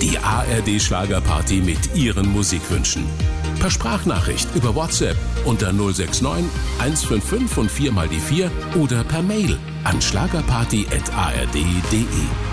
Die ARD Schlagerparty mit Ihren Musikwünschen. Per Sprachnachricht über WhatsApp unter 069 155 und 4 mal die 4 oder per Mail an schlagerparty@ard.de.